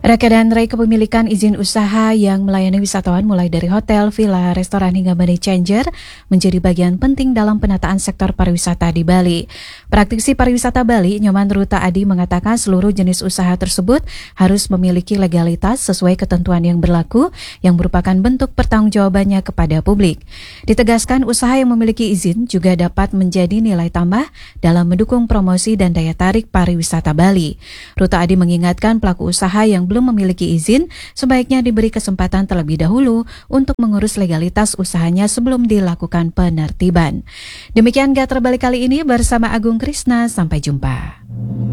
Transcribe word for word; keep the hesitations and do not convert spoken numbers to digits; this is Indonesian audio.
Reka dan rei kepemilikan izin usaha yang melayani wisatawan mulai dari hotel, villa, restoran hingga money changer menjadi bagian penting dalam penataan sektor pariwisata di Bali. Praktisi pariwisata Bali, Nyoman Ruta Adi mengatakan seluruh jenis usaha tersebut harus memiliki legalitas sesuai ketentuan yang berlaku yang merupakan bentuk pertanggungjawabannya kepada publik. Ditegaskan usaha yang memiliki izin juga dapat menjadi nilai tambah dalam mendukung promosi dan daya tarik pariwisata Bali. Ruta Adi mengingatkan pelaku usaha yang belum memiliki izin, sebaiknya diberi kesempatan terlebih dahulu untuk mengurus legalitas usahanya sebelum dilakukan penertiban. Demikian Gater Bali kali ini bersama Agung Krisna, sampai jumpa.